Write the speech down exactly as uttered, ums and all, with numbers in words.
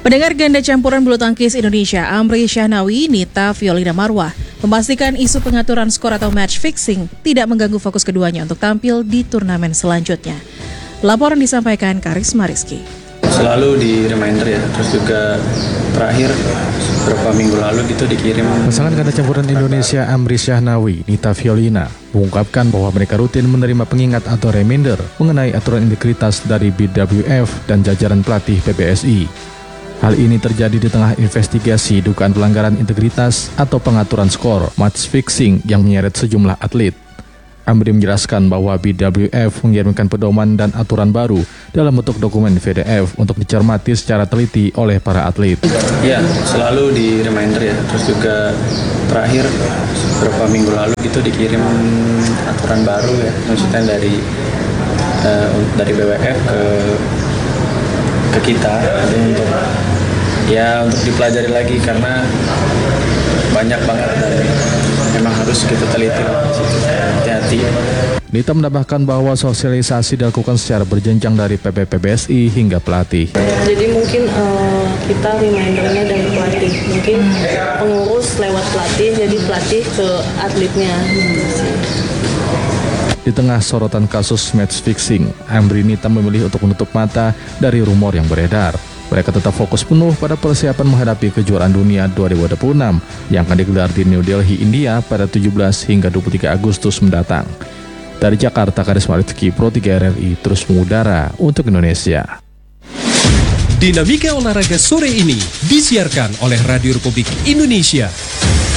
Pendengar ganda campuran bulu tangkis Indonesia Amri Syahnawi, Nita Violina Marwah memastikan isu pengaturan skor atau match fixing tidak mengganggu fokus keduanya untuk tampil di turnamen selanjutnya. Laporan disampaikan Karisma Rizky. Selalu di reminder ya, terus juga terakhir beberapa minggu lalu gitu dikirim. Pasangan ganda campuran Indonesia Amri Syahnawi, Nita Violina mengungkapkan bahwa mereka rutin menerima pengingat atau reminder mengenai aturan integritas dari B W F dan jajaran pelatih P B S I. Hal ini terjadi di tengah investigasi dugaan pelanggaran integritas atau pengaturan skor match fixing yang menyeret sejumlah atlet. Amri menjelaskan bahwa B W F mengirimkan pedoman dan aturan baru dalam bentuk dokumen V D F untuk dicermati secara teliti oleh para atlet. Ya, selalu di reminder ya, terus juga terakhir beberapa minggu lalu gitu dikirim aturan baru ya, maksudnya dari uh, dari B W F ke ke kita jadi untuk ya untuk dipelajari lagi karena banyak banget dan memang harus kita teliti, hati-hati. Nita menambahkan bahwa sosialisasi dilakukan secara berjenjang dari P B P B S I hingga pelatih. Jadi mungkin uh, kita remindernya dari pelatih, mungkin pengurus lewat pelatih, jadi pelatih ke atletnya. Di tengah sorotan kasus match fixing, Amri Nita memilih untuk menutup mata dari rumor yang beredar. Mereka tetap fokus penuh pada persiapan menghadapi kejuaraan dunia dua ribu dua puluh enam yang akan digelar di New Delhi, India pada tujuh belas hingga dua puluh tiga Agustus mendatang. Dari Jakarta, Karisma Rizky, Pro tiga R R I, terus mengudara untuk Indonesia. Dinamika olahraga sore ini disiarkan oleh Radio Republik Indonesia.